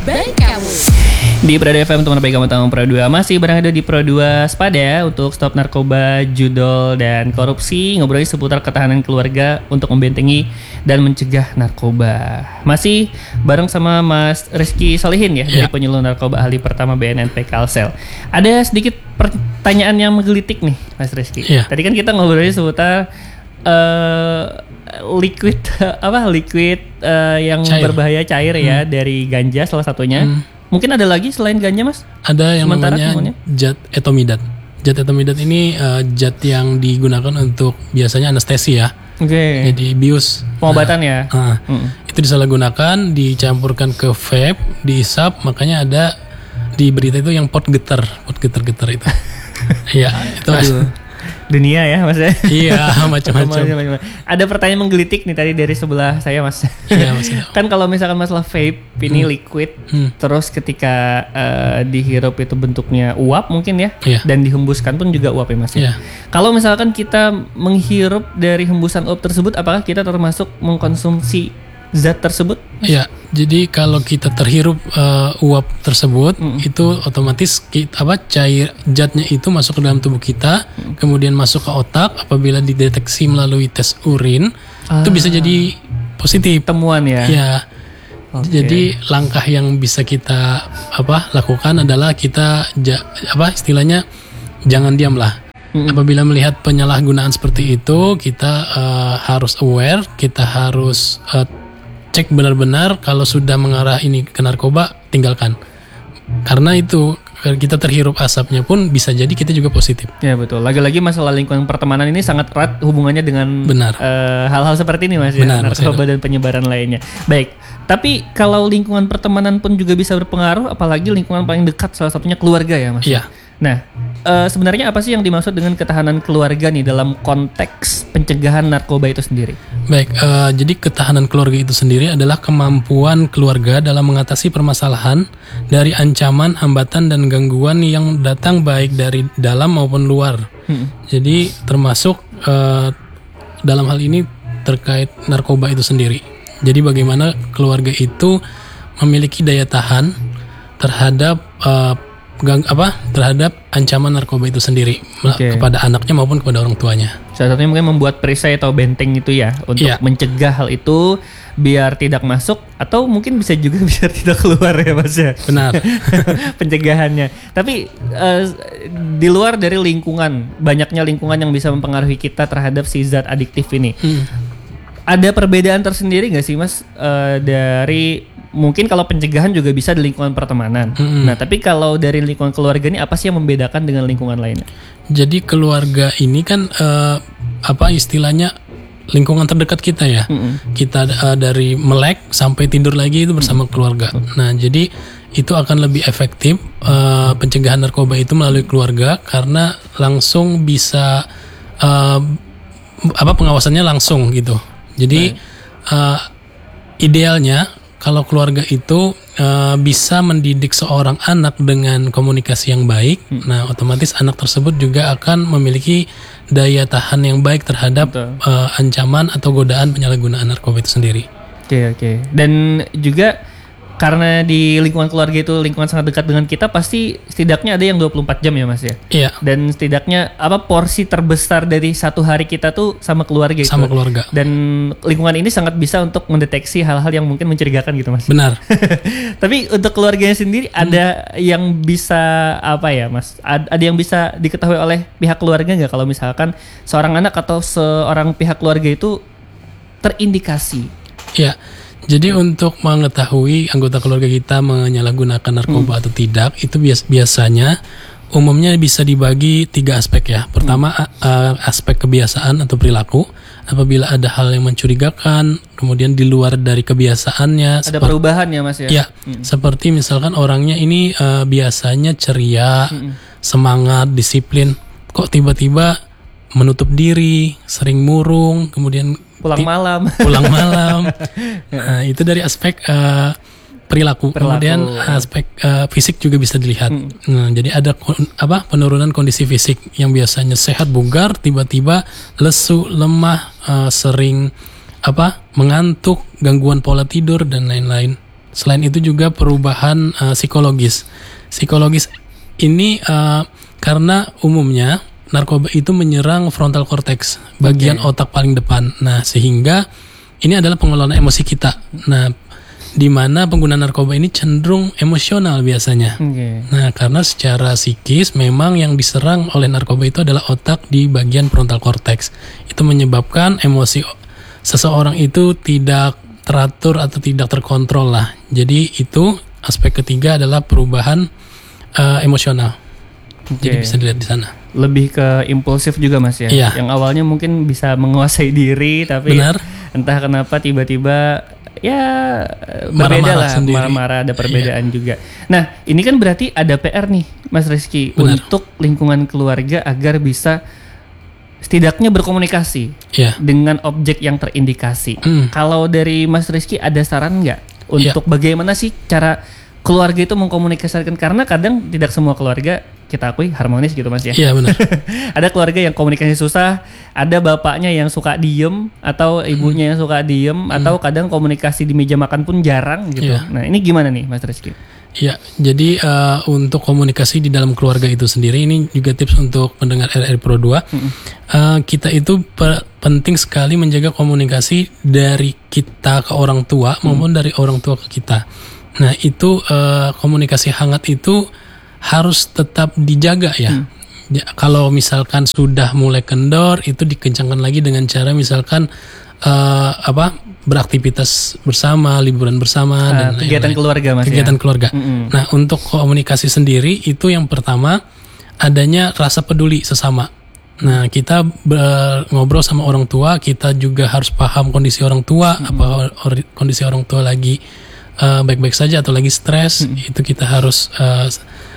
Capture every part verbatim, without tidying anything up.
baik kamu. Di Pro dua F M teman baik kamu tahu Pro dua masih berada di Pro dua Spada untuk stop narkoba, judol dan korupsi, ngobrolin seputar ketahanan keluarga untuk membentengi dan mencegah narkoba. Masih bareng sama Mas Rizky Solihin ya, yeah. dari penyuluh narkoba ahli pertama B N N P Kalsel. Ada sedikit pertanyaan yang menggelitik nih Mas Rizky. Yeah. Tadi kan kita ngobrolin seputar uh, liquid apa liquid uh, yang cair. berbahaya cair ya hmm. dari ganja salah satunya. Hmm. Mungkin ada lagi selain ganja, Mas? Ada yang Sementara namanya semuanya? zat etomidat. Zat etomidat ini uh, zat yang digunakan untuk biasanya anestesi ya. Oke. Okay. Jadi bius. Pengobatan uh, ya. Uh, hmm. Itu disalahgunakan, dicampurkan ke vape, diisap, makanya ada di berita itu yang pot getar, pot getar-getar itu. Iya, itu. Dunia ya Mas ya. Iya, macam-macam. Ada pertanyaan menggelitik nih tadi dari sebelah saya Mas. Iya, Mas. Kan kalau misalkan masalah vape ini hmm. liquid, hmm. terus ketika uh, dihirup itu bentuknya uap mungkin ya, yeah. dan dihembuskan pun juga uap ya Mas. Yeah. Kalau misalkan kita menghirup dari hembusan uap tersebut, apakah kita termasuk mengkonsumsi zat tersebut? Ya, jadi kalau kita terhirup uh, uap tersebut, mm. itu otomatis kita, apa cair zatnya itu masuk ke dalam tubuh kita, mm. kemudian masuk ke otak. Apabila dideteksi melalui tes urin, ah. itu bisa jadi positif. Temuan ya. Ya. Okay. Jadi langkah yang bisa kita apa lakukan adalah kita ja, apa istilahnya jangan diam lah. Mm. Apabila melihat penyalahgunaan seperti itu, kita uh, harus aware, kita harus uh, cek benar-benar kalau sudah mengarah ini ke narkoba, tinggalkan. Karena itu kita terhirup asapnya pun bisa jadi kita juga positif. Ya betul. Lagi-lagi masalah lingkungan pertemanan ini sangat erat hubungannya dengan uh, hal-hal seperti ini Mas. Benar, ya, narkoba dan penyebaran lainnya. Baik. Tapi kalau lingkungan pertemanan pun juga bisa berpengaruh, apalagi lingkungan paling dekat salah satunya keluarga ya Mas. Iya. Nah, uh, sebenarnya apa sih yang dimaksud dengan ketahanan keluarga nih dalam konteks pencegahan narkoba itu sendiri? Baik, uh, jadi ketahanan keluarga itu sendiri adalah kemampuan keluarga dalam mengatasi permasalahan dari ancaman, hambatan, dan gangguan yang datang baik dari dalam maupun luar. Hmm. Jadi termasuk uh, dalam hal ini terkait narkoba itu sendiri. Jadi bagaimana keluarga itu memiliki daya tahan terhadap uh, Gang, apa terhadap ancaman narkoba itu sendiri, okay. kepada anaknya maupun kepada orang tuanya. Salah satunya mungkin membuat perisai atau benteng itu ya untuk yeah. mencegah hal itu biar tidak masuk atau mungkin bisa juga biar tidak keluar ya Mas ya. Benar. Pencegahannya. Tapi uh, di luar dari lingkungan, banyaknya lingkungan yang bisa mempengaruhi kita terhadap si zat adiktif ini. Hmm. Ada perbedaan tersendiri nggak sih Mas uh, dari mungkin kalau pencegahan juga bisa di lingkungan pertemanan. Mm-hmm. Nah, tapi kalau dari lingkungan keluarga ini apa sih yang membedakan dengan lingkungan lainnya? Jadi keluarga ini kan uh, apa istilahnya lingkungan terdekat kita ya. Mm-hmm. Kita uh, dari melek sampai tidur lagi itu bersama mm-hmm. keluarga. Mm-hmm. Nah, jadi itu akan lebih efektif uh, pencegahan narkoba itu melalui keluarga karena langsung bisa uh, apa pengawasannya langsung gitu. Jadi uh, idealnya kalau keluarga itu uh, bisa mendidik seorang anak dengan komunikasi yang baik, hmm. nah otomatis anak tersebut juga akan memiliki daya tahan yang baik terhadap uh, ancaman atau godaan penyalahgunaan narkoba itu sendiri. Oke okay, oke. Okay. Dan juga karena di lingkungan keluarga itu lingkungan sangat dekat dengan kita, pasti setidaknya ada yang dua puluh empat jam ya Mas ya? Iya. Dan setidaknya apa porsi terbesar dari satu hari kita tuh sama keluarga itu. Sama keluarga. Dan lingkungan ini sangat bisa untuk mendeteksi hal-hal yang mungkin mencurigakan gitu Mas. Benar. Tapi untuk keluarganya sendiri hmm. ada yang bisa apa ya Mas? Ada yang bisa diketahui oleh pihak keluarga nggak kalau misalkan seorang anak atau seorang pihak keluarga itu terindikasi? Iya. Jadi untuk mengetahui anggota keluarga kita menyalahgunakan narkoba hmm. atau tidak, itu bias- biasanya umumnya bisa dibagi tiga aspek ya. Pertama hmm. uh, aspek kebiasaan atau perilaku. Apabila ada hal yang mencurigakan, kemudian di luar dari kebiasaannya. Ada seperti, perubahan ya Mas ya? Ya, hmm. seperti misalkan orangnya ini uh, biasanya ceria, hmm. semangat, disiplin. Kok tiba-tiba menutup diri, sering murung, kemudian pulang ti- malam. Pulang malam. Nah, itu dari aspek uh, perilaku. perilaku. Kemudian aspek uh, fisik juga bisa dilihat. Hmm. Nah, jadi ada kon- apa penurunan kondisi fisik yang biasanya sehat bugar, tiba-tiba lesu, lemah, uh, sering apa mengantuk, gangguan pola tidur dan lain-lain. Selain itu juga perubahan uh, psikologis. Psikologis ini uh, karena umumnya narkoba itu menyerang frontal cortex, bagian okay. otak paling depan. Nah, sehingga ini adalah pengelolaan emosi kita. Nah, di mana pengguna narkoba ini cenderung emosional biasanya. Okay. Nah, karena secara psikis memang yang diserang oleh narkoba itu adalah otak di bagian frontal cortex. Itu menyebabkan emosi seseorang itu tidak teratur atau tidak terkontrol lah. Jadi itu aspek ketiga adalah perubahan uh, emosional. Okay. Jadi bisa dilihat di sana. Lebih ke impulsif juga Mas ya. Iya. Yang awalnya mungkin bisa menguasai diri, tapi benar. Entah kenapa tiba-tiba ya berbeda lah, marah-marah, ada perbedaan iya. juga. Nah, ini kan berarti ada P R nih Mas Rizky. Benar. Untuk lingkungan keluarga agar bisa setidaknya berkomunikasi iya. dengan objek yang terindikasi. Mm. Kalau dari Mas Rizky ada saran nggak untuk iya. bagaimana sih cara keluarga itu mengkomunikasikan? Karena kadang tidak semua keluarga kita akui harmonis gitu Mas ya. Iya benar. Ada keluarga yang komunikasi susah, ada bapaknya yang suka diem atau ibunya hmm. yang suka diem, hmm. atau kadang komunikasi di meja makan pun jarang gitu. Iya. Nah ini gimana nih Mas Rizky? Ya, jadi uh, untuk komunikasi di dalam keluarga itu sendiri, ini juga tips untuk pendengar R R Pro dua. Hmm. Uh, kita itu pe- penting sekali menjaga komunikasi dari kita ke orang tua hmm. maupun dari orang tua ke kita. Nah itu uh, komunikasi hangat itu harus tetap dijaga ya. Hmm. ya. Kalau misalkan sudah mulai kendor, itu dikencangkan lagi dengan cara misalkan uh, apa beraktivitas bersama, liburan bersama, uh, dan kegiatan lain-lain. keluarga Mas. Kegiatan ya? keluarga. Mm-hmm. Nah untuk komunikasi sendiri itu yang pertama adanya rasa peduli sesama. Nah kita ber- ngobrol sama orang tua, kita juga harus paham kondisi orang tua, mm-hmm. apa or- kondisi orang tua lagi uh, baik-baik saja atau lagi stres, mm-hmm. itu kita harus uh,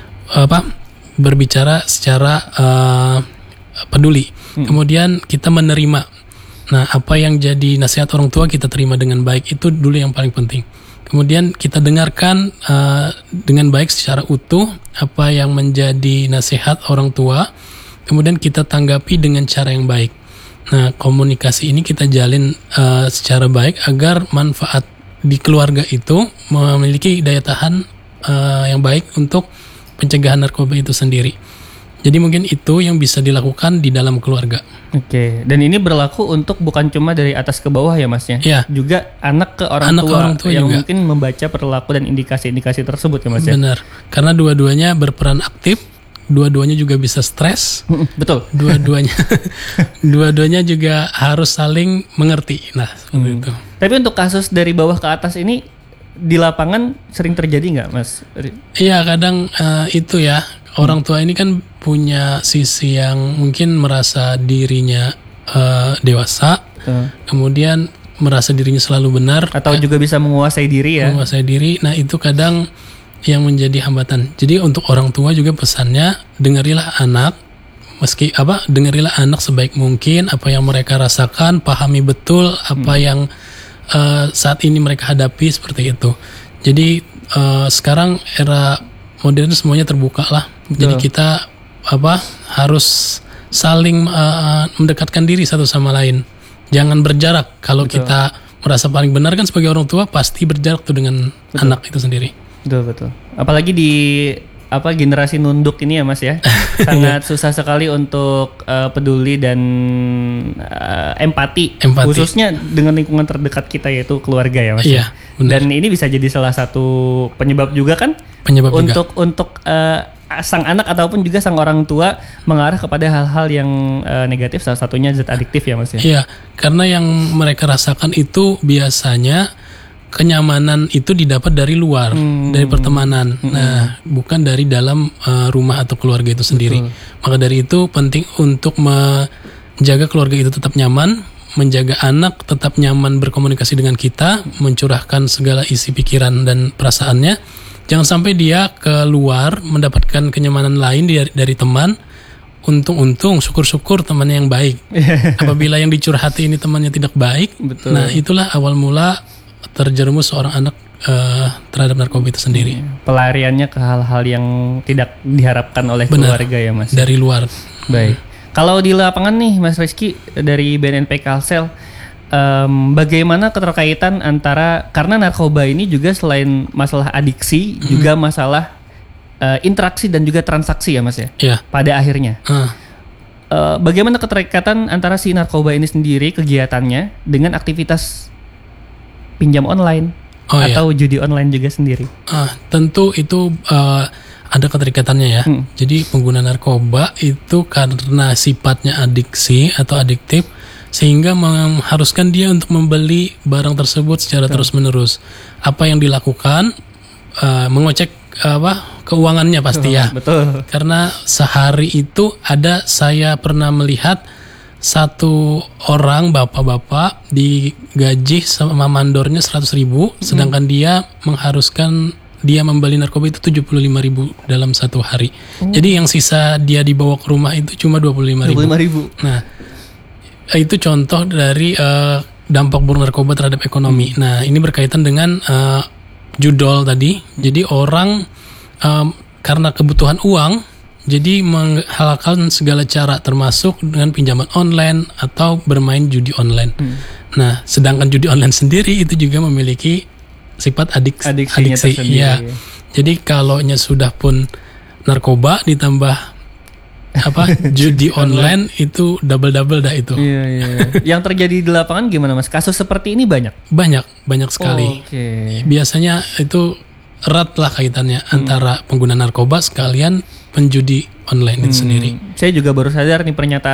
apa berbicara secara uh, peduli. Hmm. Kemudian kita menerima. Nah, apa yang jadi nasihat orang tua kita terima dengan baik, itu dulu yang paling penting. Kemudian kita dengarkan uh, dengan baik secara utuh apa yang menjadi nasihat orang tua. Kemudian kita tanggapi dengan cara yang baik. Nah, komunikasi ini kita jalin uh, secara baik agar manfaat di keluarga itu memiliki daya tahan uh, yang baik untuk pencegahan narkoba itu sendiri. Jadi mungkin itu yang bisa dilakukan di dalam keluarga. Oke, dan ini berlaku untuk bukan cuma dari atas ke bawah ya Mas ya? Iya. Juga anak ke orang anak tua, orang tua yang juga. Mungkin membaca perilaku dan indikasi-indikasi tersebut ya Mas ya? Benar, karena dua-duanya berperan aktif, dua-duanya juga bisa stres. Betul. Dua-duanya, dua-duanya juga harus saling mengerti. Nah, seperti hmm. itu. Tapi untuk kasus dari bawah ke atas ini di lapangan sering terjadi nggak Mas? Iya kadang uh, itu ya orang tua ini kan punya sisi yang mungkin merasa dirinya uh, dewasa, uh. kemudian merasa dirinya selalu benar, atau juga bisa menguasai diri ya. Menguasai diri, nah itu kadang yang menjadi hambatan. Jadi untuk orang tua juga pesannya dengarilah anak, meski apa dengarilah anak sebaik mungkin apa yang mereka rasakan, pahami betul apa hmm. yang Uh, saat ini mereka hadapi seperti itu. Jadi uh, sekarang era modern semuanya terbuka lah. Betul. Jadi kita apa harus saling uh, mendekatkan diri satu sama lain. Jangan berjarak. Kalau betul. Kita merasa paling benar kan sebagai orang tua pasti berjarak tuh dengan betul. Anak itu sendiri. Betul betul. Apalagi di apa generasi nunduk ini ya Mas ya, sangat susah sekali untuk uh, peduli dan uh, empati, empati, khususnya dengan lingkungan terdekat kita yaitu keluarga ya Mas. Iya, benar. Dan ini bisa jadi salah satu penyebab juga kan, penyebab untuk juga. untuk uh, sang anak ataupun juga sang orang tua mengarah kepada hal-hal yang uh, negatif, salah satunya zat adiktif ya Mas ya. Iya, karena yang mereka rasakan itu biasanya kenyamanan itu didapat dari luar, hmm. dari pertemanan. Hmm. Nah, bukan dari dalam uh, rumah atau keluarga itu sendiri. Betul. Maka dari itu penting untuk menjaga keluarga itu tetap nyaman, menjaga anak tetap nyaman berkomunikasi dengan kita, mencurahkan segala isi pikiran dan perasaannya. Jangan sampai dia keluar mendapatkan kenyamanan lain dari, dari teman. Untung-untung, syukur-syukur temannya yang baik. Apabila yang dicurhati ini temannya tidak baik, betul. Nah itulah awal mula terjerumus seorang anak uh, terhadap narkoba itu sendiri. Pelariannya ke hal-hal yang tidak diharapkan oleh Benar, keluarga ya Mas. Dari luar. Baik. Hmm. Kalau di lapangan nih Mas Rizky dari B N N P Kalsel, um, bagaimana keterkaitan antara, karena narkoba ini juga selain masalah adiksi, hmm. juga masalah uh, interaksi dan juga transaksi ya Mas ya. Yeah. Pada akhirnya. Uh. Uh, bagaimana keterkaitan antara si narkoba ini sendiri kegiatannya dengan aktivitas pinjam online oh, atau iya. judi online juga sendiri? Uh, tentu itu uh, ada keterikatannya ya. Hmm. Jadi pengguna narkoba itu karena sifatnya adiksi atau adiktif sehingga mengharuskan dia untuk membeli barang tersebut secara terus-menerus. Apa yang dilakukan uh, mengocek uh, apa keuangannya pasti ya. Betul. Karena sehari itu ada saya pernah melihat satu orang bapak-bapak digaji sama mandornya seratus ribu, hmm. sedangkan dia mengharuskan dia membeli narkoba itu tujuh puluh lima ribu dalam satu hari. Hmm. Jadi yang sisa dia dibawa ke rumah itu cuma dua puluh lima ribu. Nah, itu contoh dari uh, dampak buruk narkoba terhadap ekonomi. Hmm. Nah, ini berkaitan dengan uh, judol tadi. Jadi orang um, karena kebutuhan uang, jadi menghalalkan segala cara termasuk dengan pinjaman online atau bermain judi online. Hmm. Nah, sedangkan judi online sendiri itu juga memiliki sifat adik, adiksi. Ya. Ya. Jadi kalaunya sudah pun narkoba ditambah apa judi online itu double-double dah itu. Iya, iya. Yang terjadi di lapangan gimana Mas? Kasus seperti ini banyak? Banyak, banyak sekali. Oh, okay. Biasanya itu erat lah kaitannya hmm. antara pengguna narkoba sekalian penjudi online hmm. itu sendiri. Saya juga baru sadar nih pernyataan